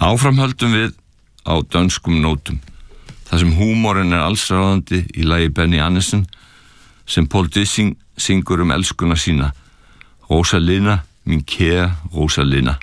Áfram höldum við á dönskum nótum, þar sem húmorinn allsráðandi í lagi Benny Andersen sem Paul Dissing syngur elskuna sína. Rosalina, min kære Rosalina.